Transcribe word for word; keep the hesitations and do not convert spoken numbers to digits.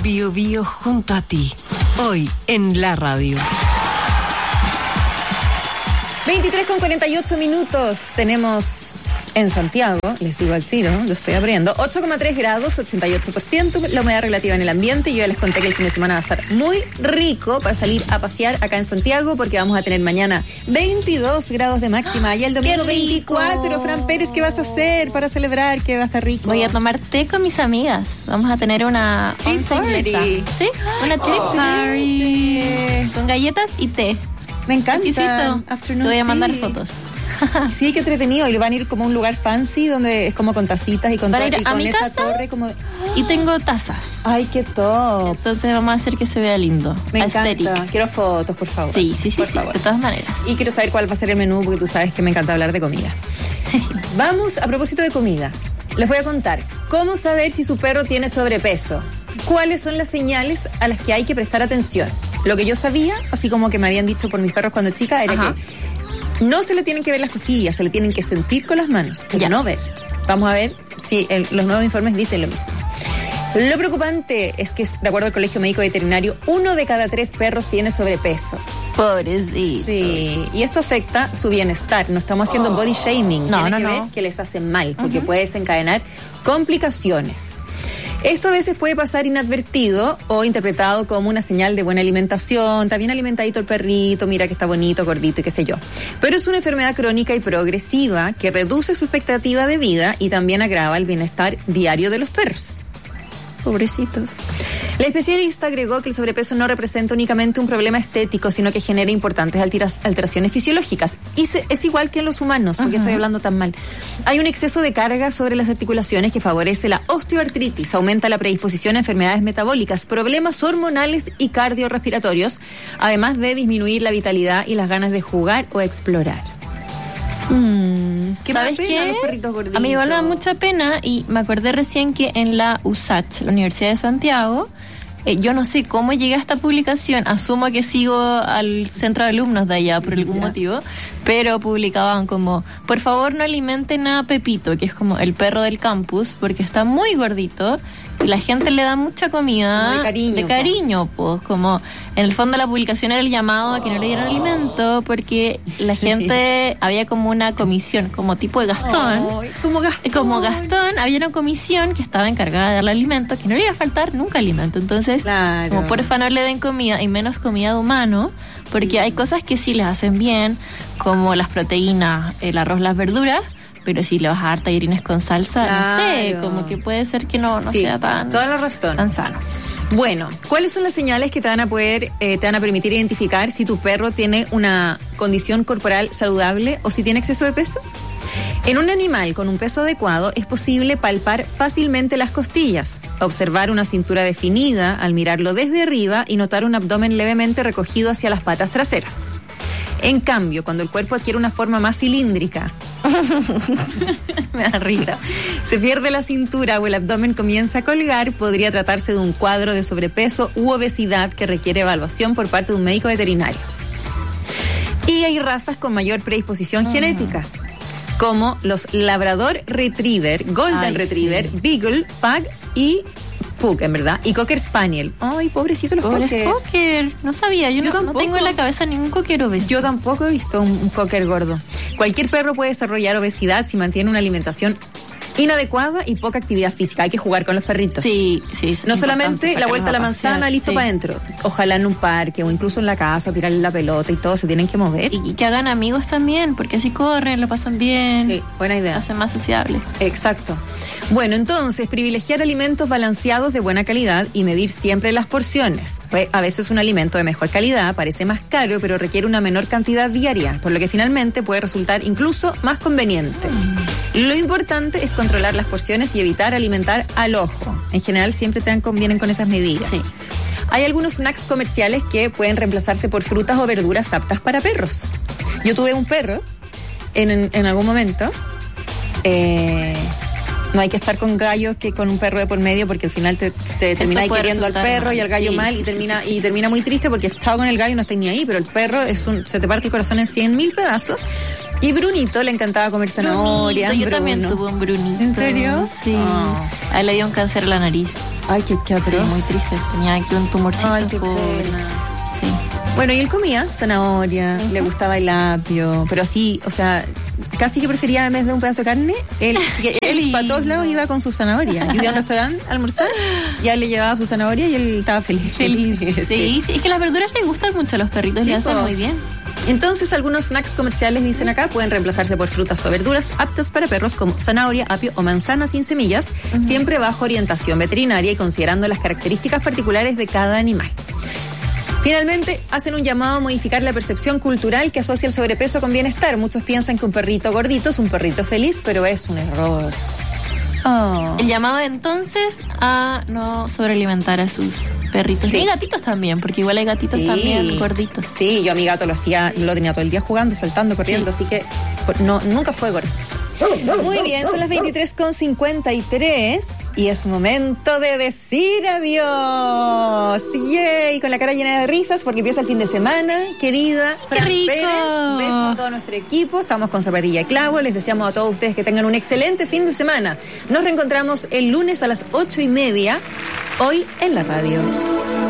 Bio Bio junto a ti. Hoy en la radio. veintitrés con cuarenta y ocho minutos tenemos en Santiago, les digo al tiro, lo estoy abriendo, ocho coma tres grados, ochenta y ocho por ciento, la humedad relativa en el ambiente. Yo ya les conté que el fin de semana va a estar muy rico para salir a pasear acá en Santiago, porque vamos a tener mañana veintidós grados de máxima y el domingo veinticuatro. Fran Pérez, ¿qué vas a hacer para celebrar que va a estar rico? Voy a tomar té con mis amigas. Vamos a tener una Tea once party. inglesa. ¿Sí? Una tea Oh, party con galletas y té. Me encanta. Exquisito. Afternoon Te voy a mandar tea. fotos. Sí, qué entretenido. Y van a ir como a un lugar fancy donde es como con tacitas y con, Van a to- ir y a con mi esa casa. torre como de... Y tengo tazas. Ay, qué top. Entonces vamos a hacer que se vea lindo. Me Aesthetic. encanta. Quiero fotos, por favor. Sí, sí, sí, por sí. favor. De todas maneras. Y quiero saber cuál va a ser el menú, porque tú sabes que me encanta hablar de comida. Vamos, a propósito de comida, les voy a contar cómo saber si su perro tiene sobrepeso. ¿Cuáles son las señales a las que hay que prestar atención? Lo que yo sabía, así como que me habían dicho por mis perros cuando chica, era Ajá. que no se le tienen que ver las costillas, se le tienen que sentir con las manos, pero Ya. no ver. Vamos a ver si el- los nuevos informes dicen lo mismo. Lo preocupante es que, de acuerdo al Colegio Médico Veterinario, uno de cada tres perros tiene sobrepeso. Pobrecito. Sí, y esto afecta su bienestar. No estamos haciendo body shaming. No, Tiene no, que no. ver que les hace mal, porque puede desencadenar complicaciones. Esto a veces puede pasar inadvertido o interpretado como una señal de buena alimentación. Está bien alimentadito el perrito, mira que está bonito, gordito y qué sé yo. Pero es una enfermedad crónica y progresiva que reduce su expectativa de vida y también agrava el bienestar diario de los perros. Pobrecitos. La especialista agregó que el sobrepeso no representa únicamente un problema estético, sino que genera importantes altera- alteraciones fisiológicas. Y se- es igual que en los humanos, porque estoy hablando tan mal. Hay un exceso de carga sobre las articulaciones que favorece la osteoartritis, aumenta la predisposición a enfermedades metabólicas, problemas hormonales y cardiorrespiratorios, además de disminuir la vitalidad y las ganas de jugar o explorar. Mm, qué ¿Sabes mala pena qué? los perritos gorditos. A mí igual me da mucha pena y me acordé recién que en la U S A C, la Universidad de Santiago, eh, yo no sé cómo llegué a esta publicación, asumo que sigo al centro de alumnos de allá por algún Ya. motivo, pero publicaban como, por favor no alimenten a Pepito, que es como el perro del campus, porque está muy gordito y la gente le da mucha comida Como de cariño, de po. cariño, pues como en el fondo la publicación era el llamado a que no le dieran alimento porque la gente había como una comisión, como tipo de Gastón. Ay, como Gastón. Como Gastón, había una comisión que estaba encargada de darle alimento, que no le iba a faltar nunca alimento. Entonces, Claro. como porfa no le den comida y menos comida de humano, porque hay cosas que sí les hacen bien, como las proteínas, el arroz, las verduras, pero si le vas a dar tallarines con salsa, no sé, Claro. como que puede ser que no, no Sí, sea tan, toda la razón. tan sano. Bueno, ¿cuáles son las señales que te van a poder, eh, te van a permitir identificar si tu perro tiene una condición corporal saludable o si tiene exceso de peso? En un animal con un peso adecuado es posible palpar fácilmente las costillas, observar una cintura definida al mirarlo desde arriba y notar un abdomen levemente recogido hacia las patas traseras. En cambio, cuando el cuerpo adquiere una forma más cilíndrica, me da risa, se pierde la cintura o el abdomen comienza a colgar, podría tratarse de un cuadro de sobrepeso u obesidad que requiere evaluación por parte de un médico veterinario. Y hay razas con mayor predisposición genética, como los Labrador Retriever, Golden Ay, Retriever, sí. Beagle, Pug y Pug, en verdad, y Cocker Spaniel. Ay, pobrecito los Pobre Cocker. cocker, no sabía, yo, Yo no, no tampoco. tengo en la cabeza ningún cocker obeso. Yo tampoco he visto un, un cocker gordo. Cualquier perro puede desarrollar obesidad si mantiene una alimentación inadecuada y poca actividad física. Hay que jugar con los perritos. Sí, sí. es No importante solamente la vuelta a la sacarlos manzana, pasear, listo sí. para adentro. Ojalá en un parque o incluso en la casa, tirarle la pelota y todo, se tienen que mover. Y, y que hagan amigos también, porque así corren, lo pasan bien. Sí, buena idea. Hacen más sociables. Exacto. Bueno, entonces, privilegiar alimentos balanceados de buena calidad y medir siempre las porciones. Pues, a veces un alimento de mejor calidad parece más caro, pero requiere una menor cantidad diaria, por lo que finalmente puede resultar incluso más conveniente. Lo importante es controlar las porciones y evitar alimentar al ojo. En general siempre te dan- convienen con esas medidas. Sí. Hay algunos snacks comerciales que pueden reemplazarse por frutas o verduras aptas para perros. Yo tuve un perro en, en, en algún momento. Eh, no hay que estar con gallos que con un perro de por medio, porque al final te, te terminas puede queriendo al resultar perro mal. y al gallo Sí, mal sí, y sí, termina sí, sí. y termina muy triste porque estaba con el gallo y no estáis ni ahí, pero el perro es un, se te parte el corazón en cien mil pedazos. Y Brunito le encantaba comer zanahoria. Brunito, yo Bruno. también tuve un Brunito. ¿En serio? Sí. Oh. A él le dio un cáncer en la nariz. Ay, qué, qué Sí, atroz. muy triste. Tenía aquí un tumorcito. Ay, qué pobre. pena. Sí. Bueno, y él comía zanahoria, uh-huh. le gustaba el apio, pero así, o sea, casi que prefería en vez de un pedazo de carne, él, que él para todos lados iba con su zanahoria. Yo iba al restaurante a almorzar, ya le llevaba su zanahoria y él estaba feliz. Feliz. Sí, sí. sí, es que las verduras le gustan mucho a los perritos, Sí, le hacen po. muy bien. Entonces, algunos snacks comerciales, dicen acá, pueden reemplazarse por frutas o verduras aptas para perros como zanahoria, apio o manzana sin semillas, uh-huh. siempre bajo orientación veterinaria y considerando las características particulares de cada animal. Finalmente, hacen un llamado a modificar la percepción cultural que asocia el sobrepeso con bienestar. Muchos piensan que un perrito gordito es un perrito feliz, pero es un error. Oh. El llamado entonces a no sobrealimentar a sus perritos. Sí. Y gatitos también, porque igual hay gatitos Sí. también gorditos. Sí, yo a mi gato lo hacía, lo tenía todo el día jugando, saltando, corriendo, Sí. así que no, nunca fue gordito. Muy bien, son las veintitrés con cincuenta y tres y es momento de decir adiós. Yay, con la cara llena de risas porque empieza el fin de semana, querida Fran rico. Pérez. Beso a todo nuestro equipo. Estamos con Zapatilla y Clavo. Les deseamos a todos ustedes que tengan un excelente fin de semana. Nos reencontramos el lunes a las ocho y media, hoy en la radio.